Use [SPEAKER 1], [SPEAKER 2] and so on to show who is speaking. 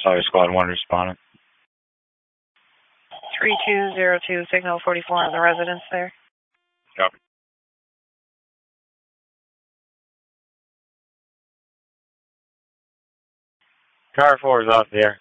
[SPEAKER 1] Sorry, Squad 1 responding.
[SPEAKER 2] 3202, signal 44 on the residence there.
[SPEAKER 1] Copy. Car 4 is off the air.